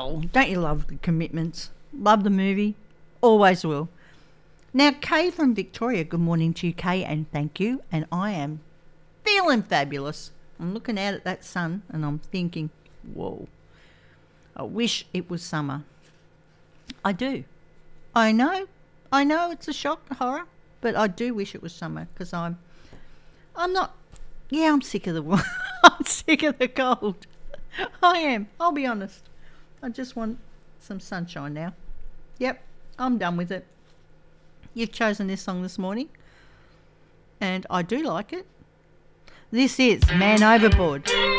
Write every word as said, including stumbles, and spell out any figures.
Oh, don't you love the Commitments? Love the movie. Always will. Now, Kay from Victoria, good morning to you, Kay, and thank you. And I am feeling fabulous. I'm looking out at that sun and I'm thinking, whoa, I wish it was summer. I do. I know. I know it's a shock, a horror, but I do wish it was summer because I'm, I'm not, yeah, I'm sick of the, I'm sick of the cold. I am. I'll be honest. I just want some sunshine now. Yep, I'm done with it. You've chosen this song this morning, and I do like it. This is Man Overboard.